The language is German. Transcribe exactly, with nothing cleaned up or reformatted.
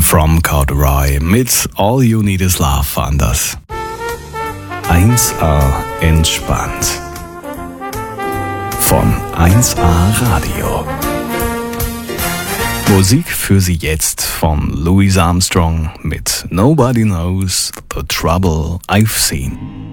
From Corduroy mit All You Need Is Love waren das. eins A entspannt. Von eins A Radio. Musik für Sie jetzt von Louis Armstrong mit Nobody Knows the Trouble I've Seen.